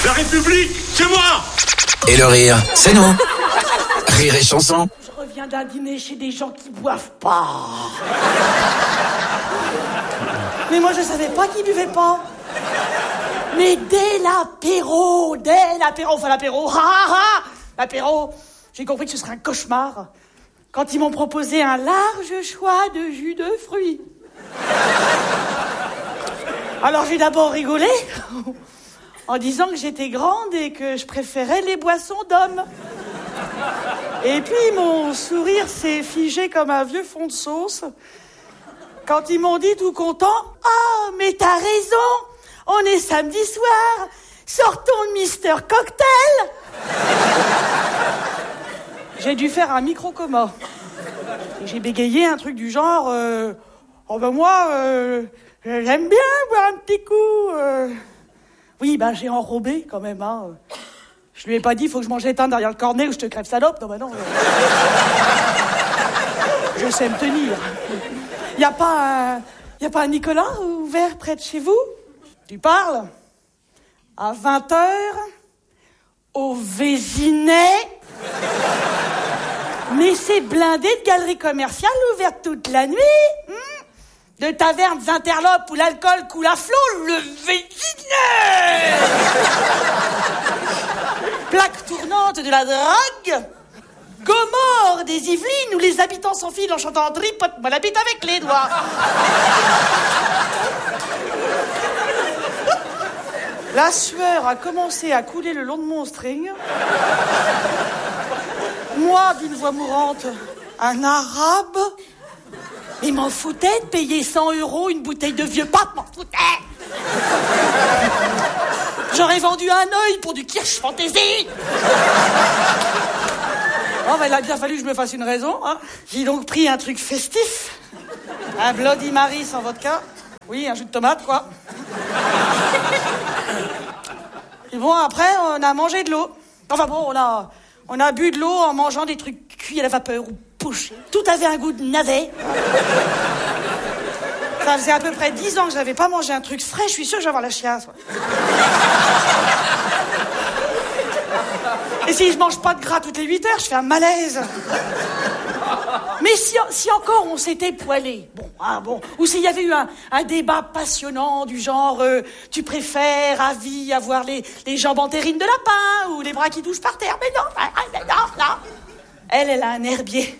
La République, c'est moi. Et le rire, c'est nous. Rire et chanson. Je reviens d'un dîner chez des gens qui boivent pas. Mais moi, je savais pas qu'ils buvaient pas. Mais dès l'apéro, l'apéro, j'ai compris que ce serait un cauchemar. Quand ils m'ont proposé un large choix de jus de fruits. Alors j'ai d'abord rigolé en disant que j'étais grande et que je préférais les boissons d'hommes. Et puis mon sourire s'est figé comme un vieux fond de sauce quand ils m'ont dit tout content « Oh, mais t'as raison, on est samedi soir, sortons le Mister Cocktail !» J'ai dû faire un micro-coma. Et j'ai bégayé un truc du genre oh ben moi, j'aime bien boire un petit coup. Oui, ben j'ai enrobé quand même. Hein. Je lui ai pas dit, faut que je mange l'étain derrière le cornet ou je te crève salope. Non, ben non. Je sais me tenir. Y a pas un Nicolas ouvert près de chez vous? Tu parles? À 20h, au Vésinet. Mais c'est blindé de galeries commerciales ouvertes toute la nuit. De tavernes interlopes où l'alcool coule à flot, le Vésinet. Plaque tournante de la drague. Gomorre des Yvelines où les habitants s'enfilent en chantant tripote-moi la bite avec les doigts. La sueur a commencé à couler le long de mon string. Moi, d'une voix mourante, un arabe. Il m'en foutait de payer 100 € une bouteille de vieux pape, m'en foutait. J'aurais vendu un œil pour du Kirsch Fantasy. Oh, ben, il a bien fallu que je me fasse une raison. Hein. J'ai donc pris un truc festif. Un Bloody Mary sans vodka. Oui, un jus de tomate, quoi. Et bon, après, on a mangé de l'eau. Enfin bon, on a bu de l'eau en mangeant des trucs cuits à la vapeur ou pochés. Tout avait un goût de navet. Ça faisait à peu près 10 ans que je n'avais pas mangé un truc frais. Je suis sûre que je vais avoir la chiasse. Et si je mange pas de gras toutes les 8 heures, je fais un malaise. Mais si encore on s'était poilé, bon, ou s'il y avait eu un débat passionnant du genre tu préfères à vie avoir les jambes en terrine de lapin ou les bras qui touchent par terre, mais non. Elle a un herbier.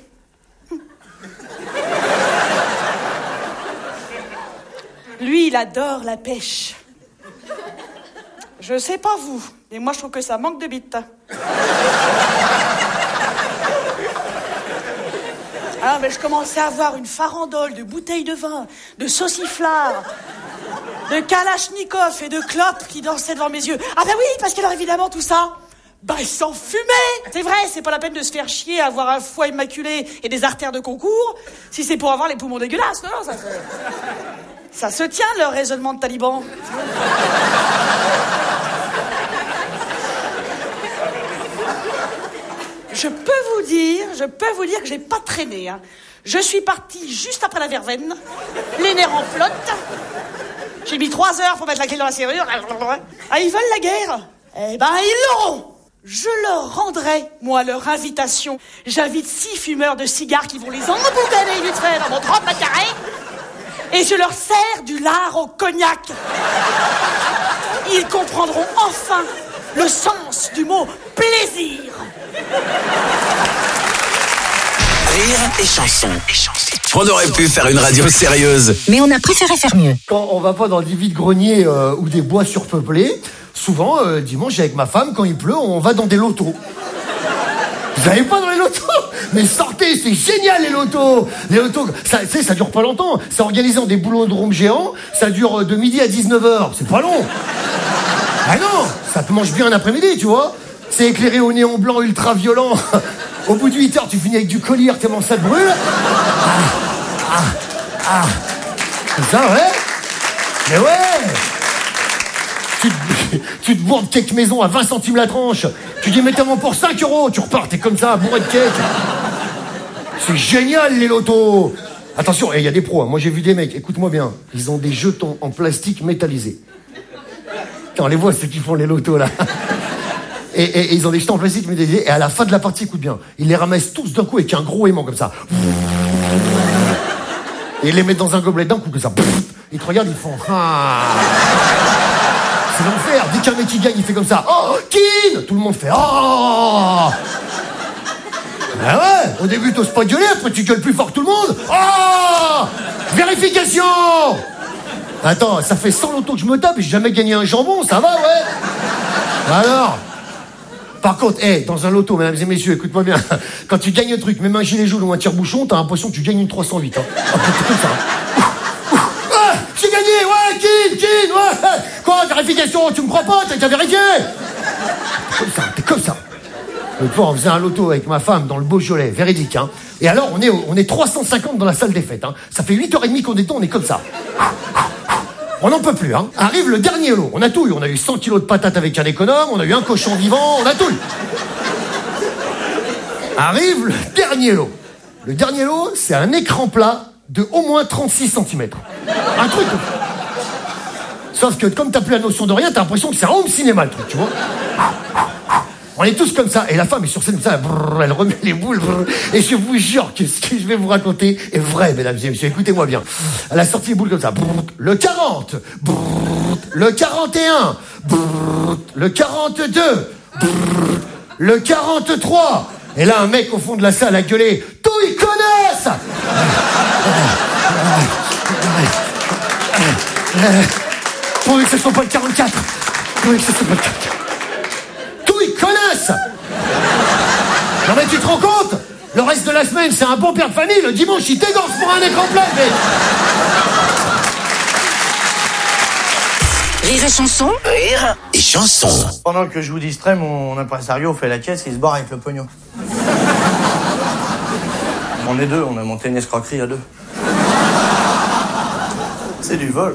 Lui, il adore la pêche. Je sais pas vous, mais moi je trouve que ça manque de bite. Ah, mais je commençais à avoir une farandole de bouteilles de vin, de sauciflard, de kalachnikov et de clopes qui dansaient devant mes yeux. Ah ben oui, parce qu'alors évidemment tout ça, ils s'en fumaient. C'est vrai, c'est pas la peine de se faire chier à avoir un foie immaculé et des artères de concours, si c'est pour avoir les poumons dégueulasses. Non, ça se tient, leur raisonnement de taliban. Je peux vous dire que j'ai pas traîné. Hein. Je suis partie juste après la verveine, les nerfs en flotte. J'ai mis 3 heures pour mettre la clé dans la serrure. Ah, ils veulent la guerre? Eh ben, ils l'auront. Je leur rendrai, moi, leur invitation. J'invite 6 fumeurs de cigares qui vont les emboucaner vite fait dans mon 30 mètres carrés. Et je leur sers du lard au cognac. Ils comprendront enfin le sens du mot plaisir. Rire et chanson. On aurait pu faire une radio sérieuse, mais on a préféré faire mieux. Quand on va pas dans des vides-greniers ou des bois surpeuplés, souvent, dimanche avec ma femme, quand il pleut, on va dans des lotos. Vous n'allez pas dans les lotos? Mais sortez, c'est génial les lotos. Les lotos, ça dure pas longtemps. C'est organisé en des boulodromes géants. Ça dure de midi à 19h. C'est pas long. Ah non, ça te mange bien un après-midi, tu vois. C'est éclairé au néon blanc ultra violent. Au bout de 8 heures, tu finis avec du collier tellement ça te brûle. C'est ça, ouais. Mais ouais. Tu te bourres de cake maison à 20 centimes la tranche. Tu dis, mettez-moi pour 5 €. Tu repars, t'es comme ça, bourré de cake. C'est génial, les lotos. Attention, il y a des pros. Hein. Moi, j'ai vu des mecs, écoute-moi bien. Ils ont des jetons en plastique métallisé. On les voit, ceux qui font les lotos, là. Et ils ont des jetons en plastique, et à la fin de la partie, écoute bien, ils les ramassent tous d'un coup avec un gros aimant comme ça. Et ils les mettent dans un gobelet d'un coup comme ça. Ils te regardent, ils font... Ah. C'est l'enfer. Dès qu'un mec qui gagne, il fait comme ça. Oh, Kin. Tout le monde fait... Oh. Ah ouais, au début, t'oses pas gueuler, après tu gueules plus fort que tout le monde. Oh. Vérification. Attends, ça fait 100 lotos que je me tape et j'ai jamais gagné un jambon, ça va, ouais. Alors, par contre, dans un loto, mesdames et messieurs, écoute-moi bien, quand tu gagnes un truc, même un gilet jaune ou un tire-bouchon, t'as l'impression que tu gagnes une 308. Hein. Comme ça. Ah, j'ai gagné, ouais, Kin, ouais. Quoi, vérification, tu me crois pas, t'as déjà vérifié. T'es comme ça. L'autre fois, on faisait un loto avec ma femme dans le Beaujolais, véridique, hein. Et alors, on est 350 dans la salle des fêtes, hein. Ça fait 8h30 qu'on détend, on est comme ça. On n'en peut plus, hein. Arrive le dernier lot. On a tout eu. On a eu 100 kilos de patates avec un économe, on a eu un cochon vivant, on a tout eu. Arrive le dernier lot. Le dernier lot, c'est un écran plat de au moins 36 cm. Un truc. Sauf que comme t'as plus la notion de rien, t'as l'impression que c'est un home cinéma, le truc, tu vois. On est tous comme ça. Et la femme est sur scène comme ça, elle remet les boules. Et je vous jure que ce que je vais vous raconter est vrai, mesdames et messieurs. Écoutez-moi bien. Elle a sorti les boules comme ça. Le 40. Le 41. Le 42. Le 43. Et là, un mec au fond de la salle a gueulé. Tout, ils connaissent. Pourvu que ce soit pas le 44. Pourvu que ce soit pas le 44. Ils connaissent. Non mais tu te rends compte? Le reste de la semaine, c'est un bon père de famille. Le dimanche, il t'égorge pour un écran plat, mais... Rire et chanson. Rire et chanson. Pendant que je vous distrais, mon impresario fait la caisse et il se barre avec le pognon. On est deux, on a monté une escroquerie à deux. C'est du vol.